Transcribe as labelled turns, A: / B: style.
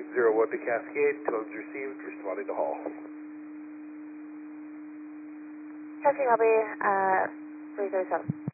A: 01 to Cascade, tones received, responding to Hall.
B: Catching, I'll be 337.